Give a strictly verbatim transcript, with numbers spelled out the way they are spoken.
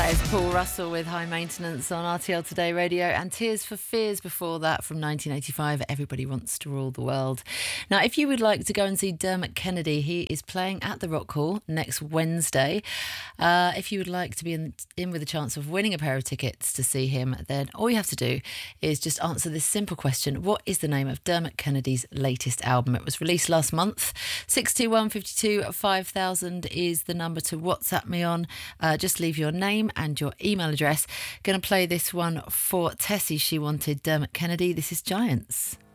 That is Paul Russell with High Maintenance on R T L Today Radio, and Tears for Fears before that from nineteen eighty-five, Everybody Wants to Rule the World. Now, if you would like to go and see Dermot Kennedy, he is playing at the Rock Hall next Wednesday. Uh, if you would like to be in, in with a chance of winning a pair of tickets to see him, then all you have to do is just answer this simple question. What is the name of Dermot Kennedy's latest album? It was released last month. six two one, five two, five thousand is the number to WhatsApp me on. Uh, just leave your name and your email address. Going to play this one for Tessie. She wanted Dermot Kennedy. This is Giants.